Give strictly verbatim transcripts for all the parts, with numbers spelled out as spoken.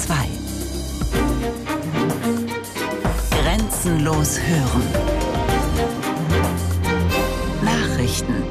zwei. Grenzenlos hören. Nachrichten.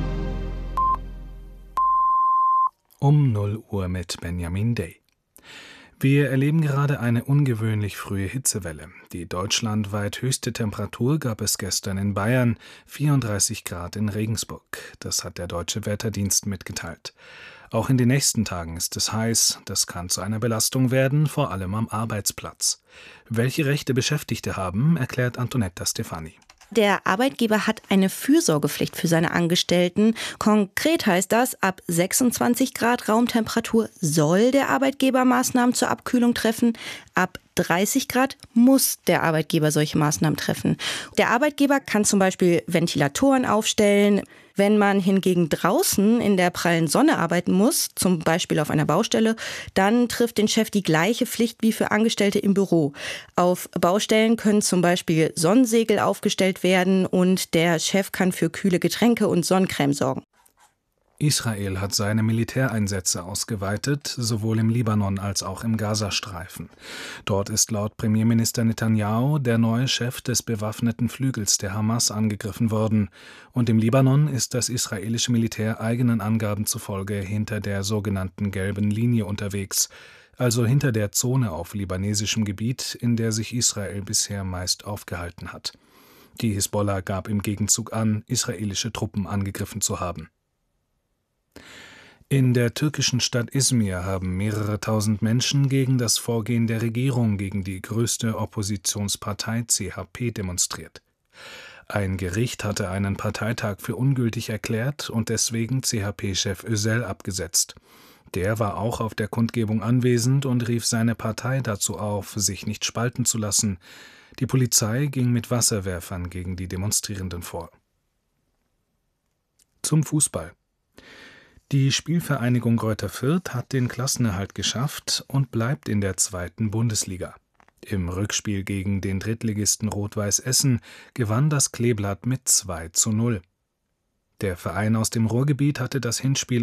Um null Uhr mit Benjamin Day. Wir erleben gerade eine ungewöhnlich frühe Hitzewelle. Die deutschlandweit höchste Temperatur gab es gestern in Bayern, vierunddreißig Grad in Regensburg. Das hat der Deutsche Wetterdienst mitgeteilt. Auch in den nächsten Tagen ist es heiß. Das kann zu einer Belastung werden, vor allem am Arbeitsplatz. Welche Rechte Beschäftigte haben, erklärt Antonetta Stefani. Der Arbeitgeber hat eine Fürsorgepflicht für seine Angestellten. Konkret heißt das, ab sechsundzwanzig Grad Raumtemperatur soll der Arbeitgeber Maßnahmen zur Abkühlung treffen. Ab dreißig Grad muss der Arbeitgeber solche Maßnahmen treffen. Der Arbeitgeber kann zum Beispiel Ventilatoren aufstellen. Wenn man hingegen draußen in der prallen Sonne arbeiten muss, zum Beispiel auf einer Baustelle, dann trifft den Chef die gleiche Pflicht wie für Angestellte im Büro. Auf Baustellen können zum Beispiel Sonnensegel aufgestellt werden und der Chef kann für kühle Getränke und Sonnencreme sorgen. Israel hat seine Militäreinsätze ausgeweitet, sowohl im Libanon als auch im Gazastreifen. Dort ist laut Premierminister Netanyahu der neue Chef des bewaffneten Flügels der Hamas angegriffen worden. Und im Libanon ist das israelische Militär eigenen Angaben zufolge hinter der sogenannten gelben Linie unterwegs, also hinter der Zone auf libanesischem Gebiet, in der sich Israel bisher meist aufgehalten hat. Die Hisbollah gab im Gegenzug an, israelische Truppen angegriffen zu haben. In der türkischen Stadt Izmir haben mehrere tausend Menschen gegen das Vorgehen der Regierung gegen die größte Oppositionspartei C H P demonstriert. Ein Gericht hatte einen Parteitag für ungültig erklärt und deswegen C H P-Chef Özel abgesetzt. Der war auch auf der Kundgebung anwesend und rief seine Partei dazu auf, sich nicht spalten zu lassen. Die Polizei ging mit Wasserwerfern gegen die Demonstrierenden vor. Zum Fußball. Die Spielvereinigung Greuther Fürth hat den Klassenerhalt geschafft und bleibt in der zweiten Bundesliga. Im Rückspiel gegen den Drittligisten Rot-Weiß Essen gewann das Kleeblatt mit zwei zu null. Der Verein aus dem Ruhrgebiet hatte das Hinspiel